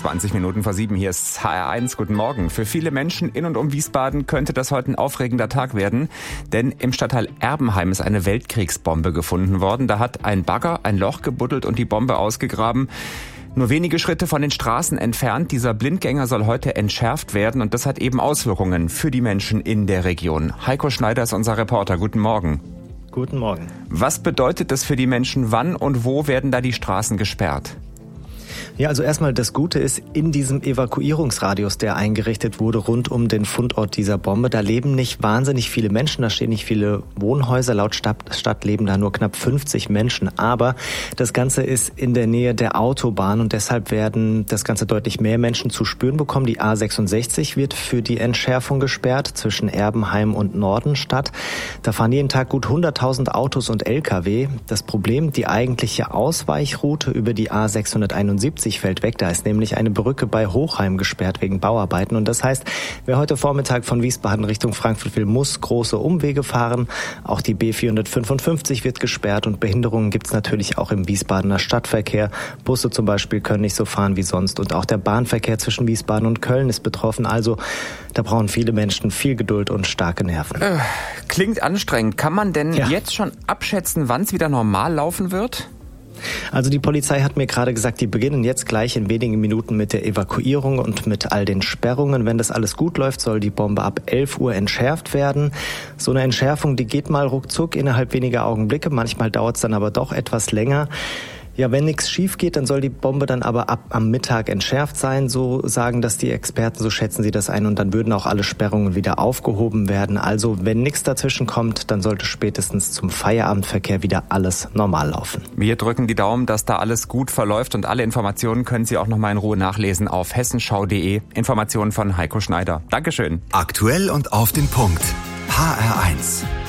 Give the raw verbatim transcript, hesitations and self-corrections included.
zwanzig Minuten vor sieben, hier ist H R eins, guten Morgen. Für viele Menschen in und um Wiesbaden könnte das heute ein aufregender Tag werden, denn im Stadtteil Erbenheim ist eine Weltkriegsbombe gefunden worden. Da hat ein Bagger ein Loch gebuddelt und die Bombe ausgegraben. Nur wenige Schritte von den Straßen entfernt. Dieser Blindgänger soll heute entschärft werden und das hat eben Auswirkungen für die Menschen in der Region. Heiko Schneider ist unser Reporter. Guten Morgen. Guten Morgen. Was bedeutet das für die Menschen? Wann und wo werden da die Straßen gesperrt? Ja, also erstmal das Gute ist, in diesem Evakuierungsradius, der eingerichtet wurde rund um den Fundort dieser Bombe, da leben nicht wahnsinnig viele Menschen, da stehen nicht viele Wohnhäuser. Laut Stadt, Stadt leben da nur knapp fünfzig Menschen. Aber das Ganze ist in der Nähe der Autobahn und deshalb werden das Ganze deutlich mehr Menschen zu spüren bekommen. Die A sechsundsechzig wird für die Entschärfung gesperrt zwischen Erbenheim und Nordenstadt. Da fahren jeden Tag gut hunderttausend Autos und L K W. Das Problem, die eigentliche Ausweichroute über die A sechshunderteinundsiebzig fällt weg. Da ist nämlich eine Brücke bei Hochheim gesperrt wegen Bauarbeiten. Und das heißt, wer heute Vormittag von Wiesbaden Richtung Frankfurt will, muss große Umwege fahren. Auch die B vierhundertfünfundfünfzig wird gesperrt und Behinderungen gibt es natürlich auch im Wiesbadener Stadtverkehr. Busse zum Beispiel können nicht so fahren wie sonst. Und auch der Bahnverkehr zwischen Wiesbaden und Köln ist betroffen. Also da brauchen viele Menschen viel Geduld und starke Nerven. Äh, klingt anstrengend. Kann man denn ja. jetzt schon abschätzen, wann es wieder normal laufen wird? Also die Polizei hat mir gerade gesagt, die beginnen jetzt gleich in wenigen Minuten mit der Evakuierung und mit all den Sperrungen. Wenn das alles gut läuft, soll die Bombe ab elf Uhr entschärft werden. So eine Entschärfung, die geht mal ruckzuck innerhalb weniger Augenblicke. Manchmal dauert es dann aber doch etwas länger. Ja, wenn nichts schief geht, dann soll die Bombe dann aber ab am Mittag entschärft sein. So sagen das die Experten, so schätzen sie das ein. Und dann würden auch alle Sperrungen wieder aufgehoben werden. Also wenn nichts dazwischen kommt, dann sollte spätestens zum Feierabendverkehr wieder alles normal laufen. Wir drücken die Daumen, dass da alles gut verläuft. Und alle Informationen können Sie auch noch mal in Ruhe nachlesen auf hessenschau punkt de. Informationen von Heiko Schneider. Dankeschön. Aktuell und auf den Punkt. H R eins.